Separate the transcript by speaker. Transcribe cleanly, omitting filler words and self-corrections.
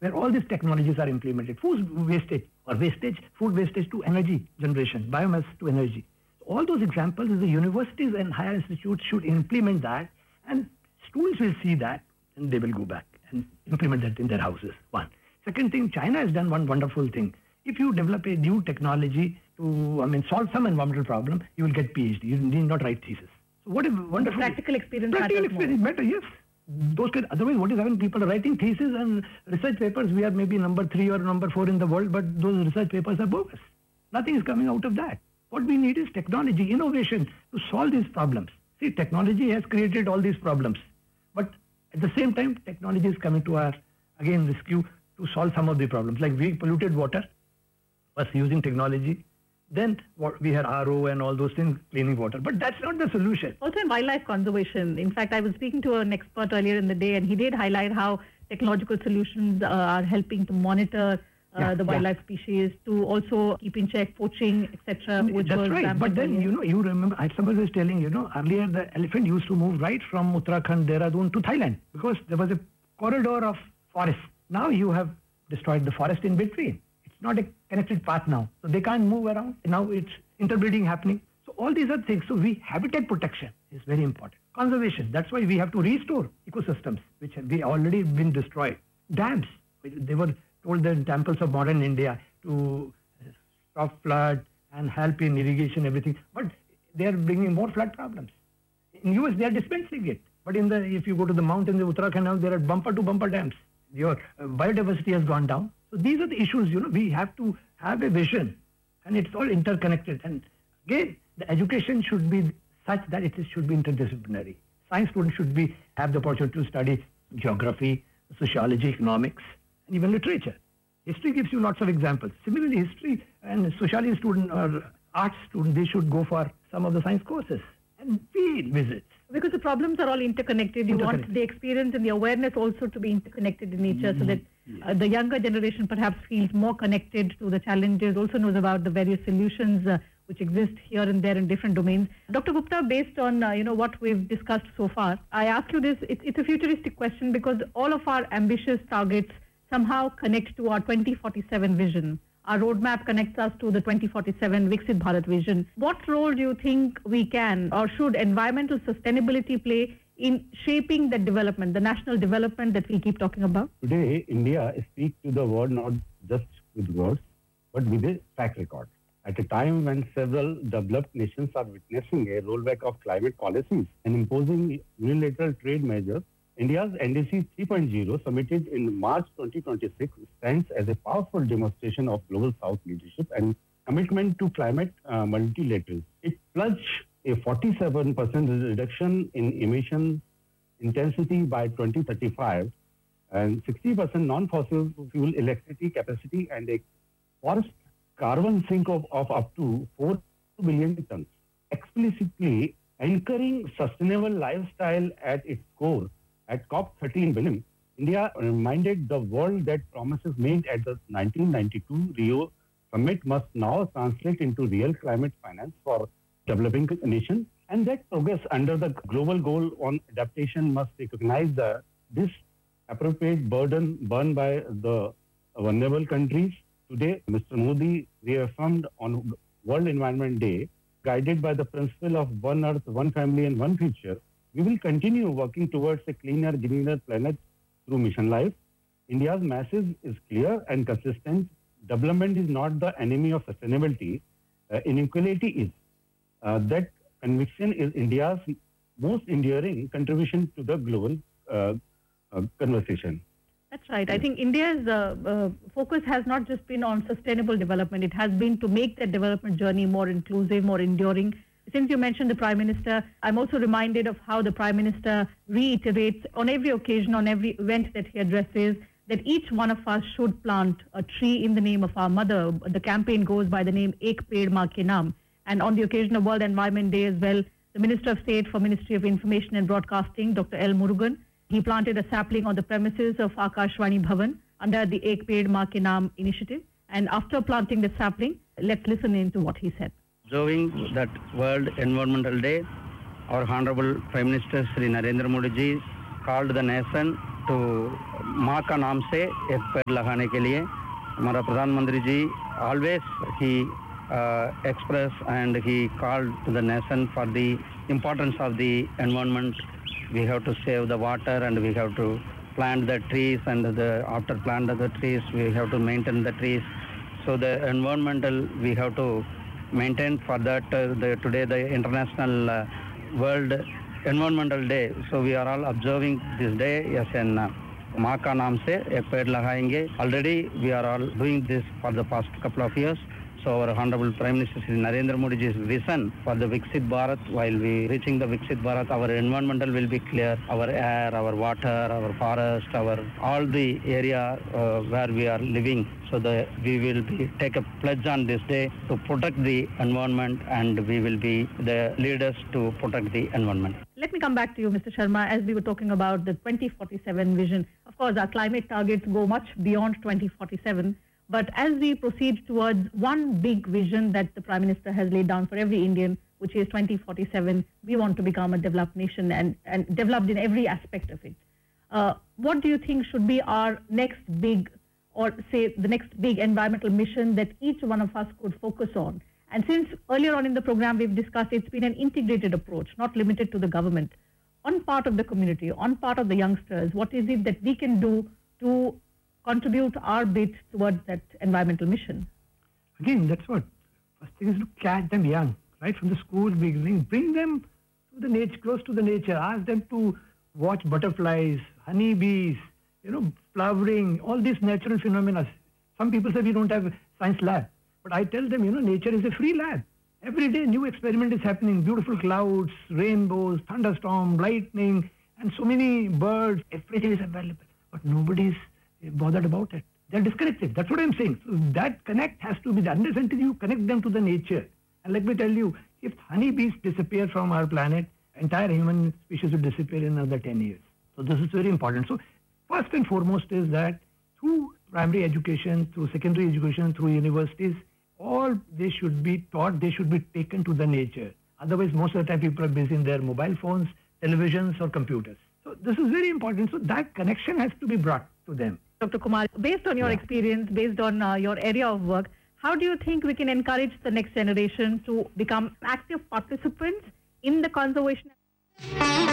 Speaker 1: where all these technologies are implemented. Food wastage to energy generation, biomass to energy. All those examples, the universities and higher institutes should implement that, and students will see that, and they will go back and implement that in their houses. One. Second thing, China has done one wonderful thing. If you develop a new technology to, solve some environmental problem, you will get PhD. You need not write thesis. So what a wonderful...
Speaker 2: The practical experience
Speaker 1: better, yes. Otherwise, what is happening? People are writing thesis and research papers. We are maybe number 3 or number 4 in the world, but those research papers are bogus. Nothing is coming out of that. What we need is technology, innovation to solve these problems. See, technology has created all these problems. But at the same time, technology is coming to our, rescue to solve some of the problems. Like we polluted water, was using technology. Then we had RO and all those things, cleaning water. But that's not the solution.
Speaker 2: Also in wildlife conservation. In fact, I was speaking to an expert earlier in the day, and he did highlight how technological solutions are helping to monitor the wildlife species, to also keep in check poaching, etc.
Speaker 1: That's right. But then, you remember, somebody was telling, earlier the elephant used to move right from Uttarakhand, Dehradun to Thailand because there was a corridor of forest. Now you have destroyed the forest in between. It's not a connected path now. So they can't move around. Now it's interbreeding happening. So all these are things. So habitat protection is very important. Conservation. That's why we have to restore ecosystems which have already been destroyed. Dams. They were told the temples of modern India to stop flood and help in irrigation, everything. But they are bringing more flood problems. In US, they are dispensing it. But if you go to the mountains of Uttarakhand now, there are bumper-to-bumper dams. Your biodiversity has gone down. So these are the issues, we have to have a vision. And it's all interconnected. And again, the education should be such that it should be interdisciplinary. Science students should have the opportunity to study geography, sociology, economics, and even literature. History gives you lots of examples. Similarly, history and sociology student or arts student, they should go for some of the science courses and field visits.
Speaker 2: Because the problems are all interconnected. You want the experience and the awareness also to be interconnected in nature so that the younger generation perhaps feels more connected to the challenges, also knows about the various solutions which exist here and there in different domains. Dr. Gupta, based on what we've discussed so far, I ask you this, it's a futuristic question because all of our ambitious targets somehow connect to our 2047 vision. Our roadmap connects us to the 2047 Viksit Bharat vision. What role do you think we can or should environmental sustainability play in shaping that development, the national development that we keep talking about?
Speaker 3: Today, India speaks to the world not just with words, but with a track record. At a time when several developed nations are witnessing a rollback of climate policies and imposing unilateral trade measures, India's NDC 3.0, submitted in March 2026, stands as a powerful demonstration of Global South leadership and commitment to climate multilateralism. It pledged a 47% reduction in emission intensity by 2035 and 60% non-fossil fuel electricity capacity and a forest carbon sink of up to 4 billion tons. Explicitly anchoring sustainable lifestyle at its core, at COP13 in Berlin, India reminded the world that promises made at the 1992 Rio Summit must now translate into real climate finance for developing nations, and that progress under the global goal on adaptation must recognize the disappropriate burden borne by the vulnerable countries. Today, Mr. Modi reaffirmed on World Environment Day, guided by the principle of one earth, one family and one future, we will continue working towards a cleaner, greener planet through Mission Life. India's message is clear and consistent. Development is not the enemy of sustainability. Inequality is. That conviction is India's most enduring contribution to the global conversation.
Speaker 2: That's right. I think India's focus has not just been on sustainable development. It has been to make that development journey more inclusive, more enduring. Since you mentioned the Prime Minister, I'm also reminded of how the Prime Minister reiterates on every occasion, on every event that he addresses, that each one of us should plant a tree in the name of our mother. The campaign goes by the name Ek Ped Maa Ke Naam. And on the occasion of World Environment Day as well, the Minister of State for Ministry of Information and Broadcasting, Dr. L. Murugan, he planted a sapling on the premises of Akashvani Bhavan under the Ek Ped Maa Ke Naam initiative. And after planting the sapling, let's listen in to what he said.
Speaker 4: Observing that World Environmental Day, our Honorable Prime Minister Sri Narendra Modi ji called the nation to माँ का नाम से एक पेड़ लगाने के लिए हमारा प्रधानमंत्री जी always he expressed and he called to the nation for the importance of the environment. We have to save the water and we have to plant the trees, and after plant the trees we have to maintain the trees. So the environmental we have to maintain. For that today the International World Environmental Day. So we are all observing this day as an माँ का नाम से एक पेड़ लगाएंगे. Already we are all doing this for the past couple of years. So our Honorable Prime Minister Shri Narendra Modi ji's vision for the Viksit Bharat, while we reaching the Viksit Bharat, our environmental will be clear, our air, our water, our forest, our all the area where we are living. So we will take a pledge on this day to protect the environment, and we will be the leaders to protect the environment.
Speaker 2: Let me come back to you, Mr. Sharma, as we were talking about the 2047 vision. Of course, our climate targets go much beyond 2047. But as we proceed towards one big vision that the Prime Minister has laid down for every Indian, which is 2047, we want to become a developed nation and developed in every aspect of it. What do you think should be our next big, or say the next big environmental mission that each one of us could focus on? And since earlier on in the program we've discussed it's been an integrated approach, not limited to the government. On part of the community, on part of the youngsters, what is it that we can do to contribute our bit towards that environmental mission?
Speaker 1: Again, that's what. First thing is to catch them young, right from the school beginning. Bring them to the nature, close to the nature. Ask them to watch butterflies, honeybees, flowering, all these natural phenomena. Some people say we don't have a science lab. But I tell them, nature is a free lab. Every day new experiment is happening. Beautiful clouds, rainbows, thunderstorm, lightning, and so many birds. Everything is available. But nobody is bothered about it. They're disconnected. That's what I'm saying. So that connect has to be done. Unless until you connect them to the nature. And let me tell you, if honeybees disappear from our planet, entire human species will disappear in another 10 years. So this is very important. So first and foremost is that through primary education, through secondary education, through universities, all they should be taught, they should be taken to the nature. Otherwise, most of the time people are busy in their mobile phones, televisions or computers. So this is very important. So that connection has to be brought to them.
Speaker 2: Dr. Kumar, based on your experience, based on your area of work, how do you think we can encourage the next generation to become active participants in the conservation?